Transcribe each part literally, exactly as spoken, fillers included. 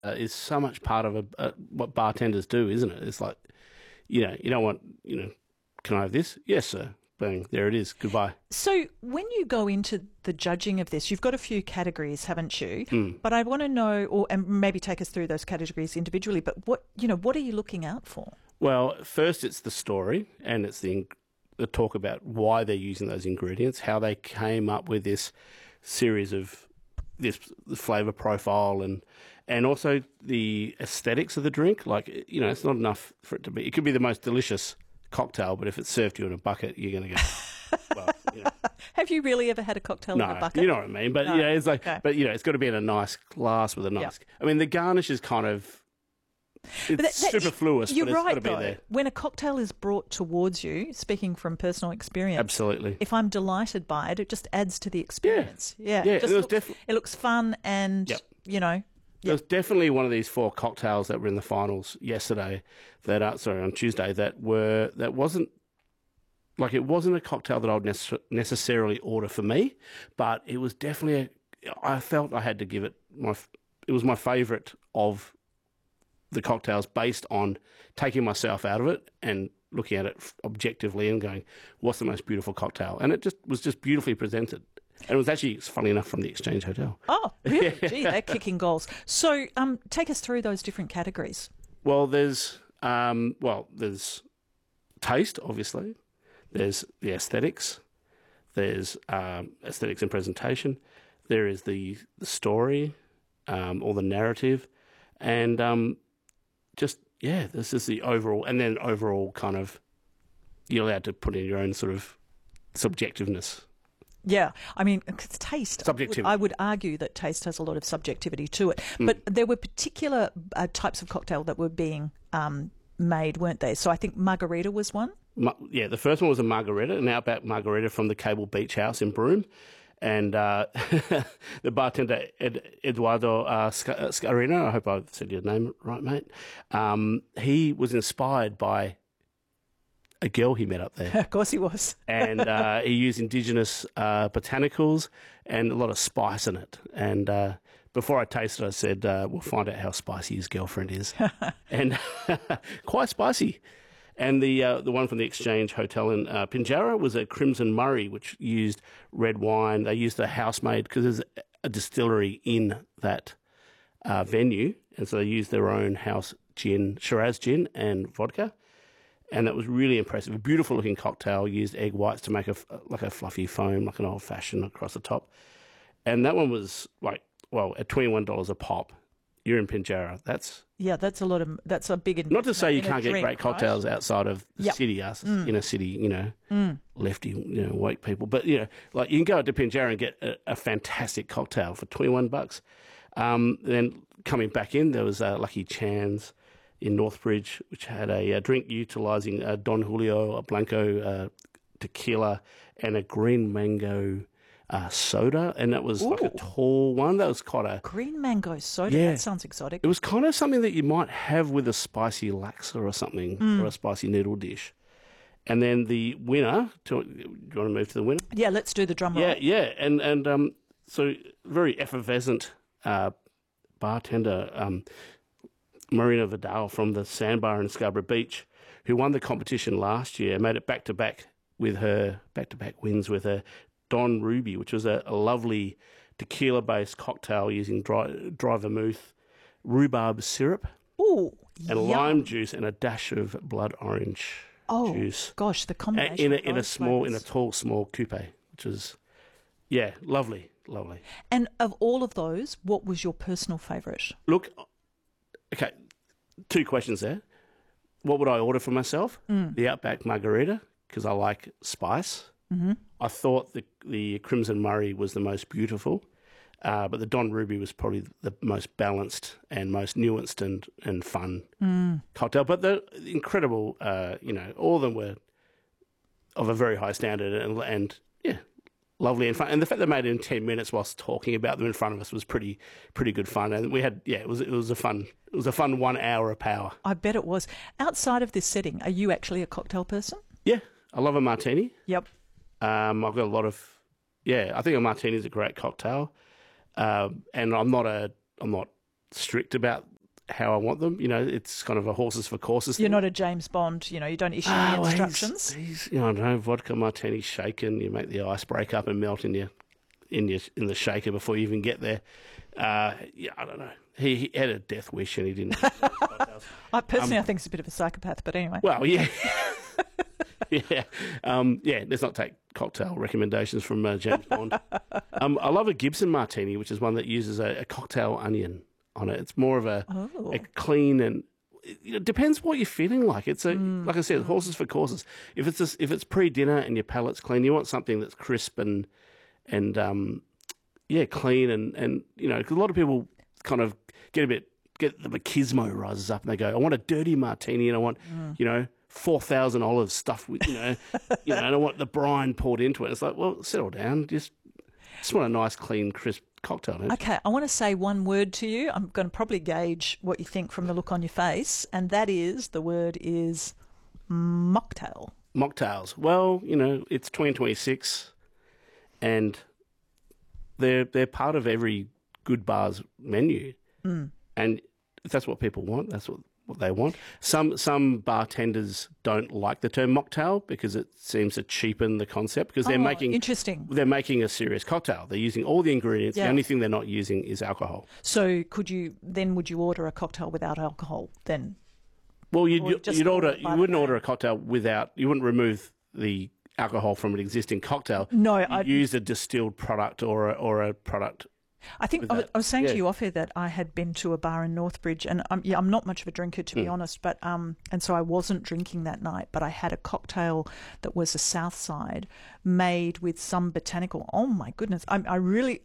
uh, is so much part of a, a, what bartenders do, isn't it? It's like, you know, you don't want, you know, can I have this? Yes, sir. Bang, there it is. Goodbye. So when you go into the judging of this, you've got a few categories, haven't you? Mm. But I want to know, or and maybe take us through those categories individually, but what, you know, what are you looking out for? Well, first it's the story, and it's the, the talk about why they're using those ingredients, how they came up with this series of this flavour profile, and and also the aesthetics of the drink. Like, you know, it's not enough for it to be, it could be the most delicious cocktail, but if it's served to you in a bucket, you're going to go, well, you know. Have you really ever had a cocktail No, in a bucket? you know what I mean. But No. yeah, it's like, Okay. but you know, it's got to be in a nice glass with a nice. Yep. I mean, the garnish is kind of, it's But that- that- superfluous, You're but it's right, got to be though. there. When a cocktail is brought towards you, speaking from personal experience, Absolutely. if I'm delighted by it, it just adds to the experience. Yeah, Yeah, it, just it was looks, defi- it looks fun, and Yep. you know, There's definitely one of these four cocktails that were in the finals yesterday. That uh, sorry, on Tuesday. That were that wasn't like it wasn't a cocktail that I would nece- necessarily order for me, but it was definitely. A, I felt I had to give it my. It was my favourite of the cocktails based on taking myself out of it and looking at it objectively and going, "What's the most beautiful cocktail?" And it just was just beautifully presented. And it was actually, funny enough, from the Exchange Hotel. oh, really? Gee, they're kicking goals. So, um, take us through those different categories. Well, there's um, well, there's taste, obviously. There's the aesthetics. There's um, aesthetics and presentation. There is the, the story, um, or the narrative, and um, just yeah, this is the overall, and then overall kind of you're allowed to put in your own sort of subjectiveness. Yeah, I mean, 'cause taste. Subjectivity. I would argue that taste has a lot of subjectivity to it. Mm. But there were particular uh, types of cocktail that were being um, made, weren't they? So I think margarita was one. Ma- yeah, the first one was a margarita, an outback margarita from the Cable Beach House in Broome. And uh, the bartender, Ed, Eduardo uh, Sc- uh, Scarina, I hope I've said your name right, mate, um, he was inspired by a girl he met up there. Of course he was. And uh, he used indigenous uh, botanicals and a lot of spice in it. And uh, before I tasted it, I said, uh, we'll find out how spicy his girlfriend is. And quite spicy. And the uh, the one from the Exchange Hotel in uh, Pinjarra was a Crimson Murray, which used red wine. They used the house-made, because there's a distillery in that uh, venue. And so they used their own house gin, Shiraz gin and vodka. And that was really impressive. A beautiful looking cocktail, used egg whites to make a, like a fluffy foam, like an old fashioned across the top. And that one was like, well, at twenty-one dollars a pop, you're in Pinjarra. That's Yeah, that's a lot of, that's a big investment. not to say you in a can't get drink, great cocktails right? outside of the Yep. city, us Mm. inner city, you know, Mm. lefty, you know, woke people. But, you know, like you can go to Pinjarra and get a, a fantastic cocktail for twenty-one bucks. Um, then coming back in, there was uh, Lucky Chan's in Northbridge, which had a, a drink utilising uh, Don Julio, a Blanco uh, tequila, and a green mango uh, soda. And that was like a Ooh. tall one. That was quite a... Green mango soda, Yeah. that sounds exotic. It was kind of something that you might have with a spicy laksa or something, Mm. or a spicy noodle dish. And then the winner, to, do you want to move to the winner? Yeah, let's do the drum roll. Yeah, yeah. And, and um, so very effervescent uh, bartender, um, Marina Vidal from the Sandbar in Scarborough Beach, who won the competition last year, made it back-to-back with her, back-to-back wins with her Don Ruby, which was a, a lovely tequila-based cocktail using dry, dry vermouth, rhubarb syrup, Ooh, and yum. lime juice, and a dash of blood orange oh, juice. gosh, the A- combination in a, of in a those small, in a flavours. tall, small coupe, which was, yeah, lovely, lovely. And of all of those, what was your personal favourite? Look, okay, two questions there. What would I order for myself? Mm. The Outback Margarita, because I like spice. Mm-hmm. I thought the the Crimson Murray was the most beautiful, uh, but the Don Ruby was probably the most balanced and most nuanced and, and fun Mm. cocktail. But the incredible, uh, you know, all of them were of a very high standard and, and yeah, lovely and fun. And the fact they made it in ten minutes whilst talking about them in front of us was pretty pretty good fun. And we had, yeah, it was it was a fun it was a fun one hour of power. I bet it was. Outside of this setting, are you actually a cocktail person? Yeah, I love a martini. Yep. Um, I've got a lot of, yeah, I think a martini is a great cocktail, uh, and I'm not a, I'm not strict about how I want them. You know, it's kind of a horses for courses You're thing. not a James Bond, you know, you don't issue Oh, any he's- instructions. He's, you know, I don't know, vodka martini shaken. You make the ice break up and melt in your in your in the shaker before you even get there. Uh, yeah, I don't know. He, he had a death wish and he didn't. I personally, Um, I think he's a bit of a psychopath, but anyway. Well, yeah, yeah, um, yeah. Let's not take cocktail recommendations from uh, James Bond. um, I love a Gibson martini, which is one that uses a, a cocktail onion on it. It's more of a, Oh. a clean and it, it depends what you're feeling like. It's a like I said, horses for courses. If it's a, if it's pre-dinner and your palate's clean, you want something that's crisp and and um, yeah, clean and and you know, 'cause a lot of people kind of get a bit get the machismo rises up and they go, I want a dirty martini and I want you know four thousand olives stuffed with you know you know and I want the brine poured into it. It's like, well, settle down, just just want a nice, clean, crisp cocktail. Don't you? Okay, I want to say one word to you. I'm going to probably gauge what you think from the look on your face, and that is, the word is mocktail. Mocktails. Well, you know, it's twenty twenty-six, and they're they're part of every good bar's menu, Mm. and if that's what people want, that's what, what they want. Some some bartenders don't like the term mocktail because it seems to cheapen the concept because they're Oh, making interesting. they're making a serious cocktail. They're using all the ingredients. Yeah. The only thing they're not using is alcohol. So could you, then would you order a cocktail without alcohol then? Well, you'd, Or just you'd order order it by you the wouldn't name? order a cocktail without you wouldn't remove the alcohol from an existing cocktail. No, You I, use a distilled product or a, or a product. I think with I was, that. I was saying Yeah. to you off air that I had been to a bar in Northbridge, and I'm, yeah, I'm not much of a drinker to be Mm. honest, but um, and so I wasn't drinking that night, but I had a cocktail that was a Southside made with some botanical. Oh my goodness, I, I really.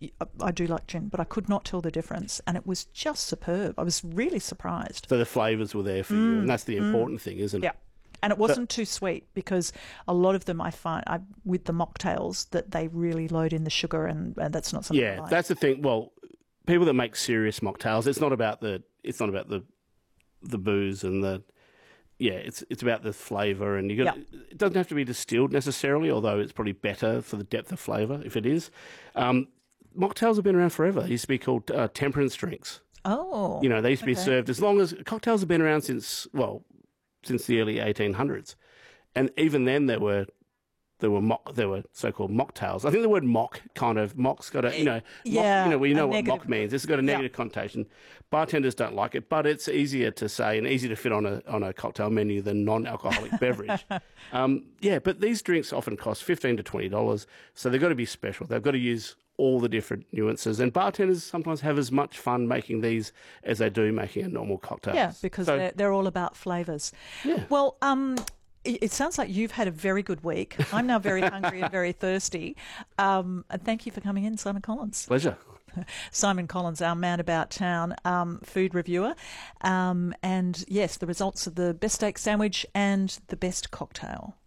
I do like gin, but I could not tell the difference, and it was just superb. I was really surprised. So the flavours were there for you, and that's the important thing, isn't it? Mm. Yeah. And it wasn't too sweet because a lot of them I find I, with the mocktails that they really load in the sugar, and, and that's not something I Yeah, like. that's the thing. Well, people that make serious mocktails, it's not about the it's not about the the booze and the yeah, it's it's about the flavour, and you got it doesn't have to be distilled necessarily, although it's probably better for the depth of flavour if it is. Um, mocktails have been around forever. They used to be called uh, temperance drinks. Oh, You know, they used to be okay. served as long as cocktails have been around since well, since the early eighteen hundreds, and even then there were there were mock, there were so-called mocktails. I think the word mock kind of mock's got a you know Yeah, mock, you know we a know what negative- mock means. It's got a negative connotation. Bartenders don't like it, but it's easier to say and easier to fit on a on a cocktail menu than non-alcoholic beverage. Um, yeah, but these drinks often cost fifteen to twenty dollars, so they've got to be special. They've got to use all the different nuances, and bartenders sometimes have as much fun making these as they do making a normal cocktail. Yeah, because So- they're, they're all about flavours. Yeah. Well, um, it, it sounds like you've had a very good week. I'm now very hungry and very thirsty. Um, and thank you for coming in, Simon Collins. pleasure. Simon Collins, our man about town um, food reviewer. Um, and yes, the results of the best steak sandwich and the best cocktail.